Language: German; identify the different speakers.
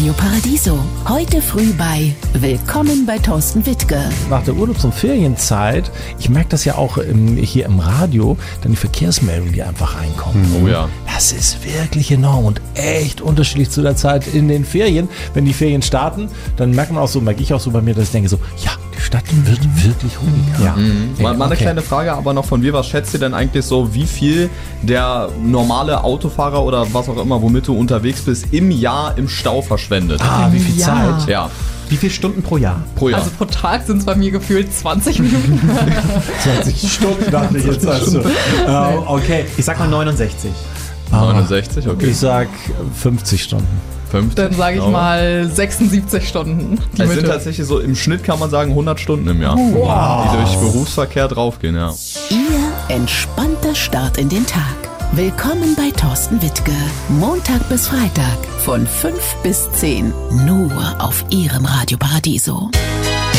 Speaker 1: Radio Paradiso. Heute früh bei Willkommen bei Thorsten Wittke.
Speaker 2: Nach der Urlaubs- und Ferienzeit, ich merke das ja auch hier im Radio, dann die Verkehrsmeldungen, die einfach reinkommen.
Speaker 3: Oh ja.
Speaker 2: Das ist wirklich enorm und echt unterschiedlich zu der Zeit in den Ferien. Wenn die Ferien starten, dann merke ich auch so bei mir, dass ich denke so, ja, die Stadt wird wirklich ruhiger.
Speaker 3: Ja. Mal eine kleine Frage aber noch von mir. Was schätzt ihr denn eigentlich so, wie viel der normale Autofahrer oder was auch immer, womit du unterwegs bist, im Jahr im Stau verschwendet?
Speaker 2: Wie viel Zeit?
Speaker 3: Ja.
Speaker 4: Wie viele Stunden pro Jahr?
Speaker 5: Also pro Tag sind es bei mir gefühlt 20 Minuten.
Speaker 2: 20 Stunden dachte ich jetzt. Also. Okay.
Speaker 4: Ich sag mal 69.
Speaker 3: 69, okay.
Speaker 2: Ich sag 50 Stunden.
Speaker 3: 50.
Speaker 5: Dann sage ich mal 76 Stunden. Die
Speaker 3: Es sind
Speaker 5: Mitte.
Speaker 3: tatsächlich so, im Schnitt kann man sagen 100 Stunden im Jahr,
Speaker 2: Wow.
Speaker 3: die durch Berufsverkehr draufgehen, ja.
Speaker 1: Ihr entspannter Start in den Tag. Willkommen bei Thorsten Wittke. Montag bis Freitag von 5 bis 10. Nur auf Ihrem Radio Paradiso.